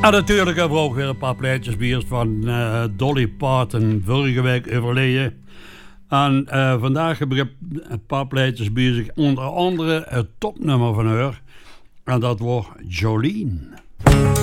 En natuurlijk hebben we ook weer een paar plaatjes biers van Dolly Parton, vorige week overleden. En vandaag heb ik een paar plaatjes bezig, onder andere het topnummer van haar. En dat wordt Jolene.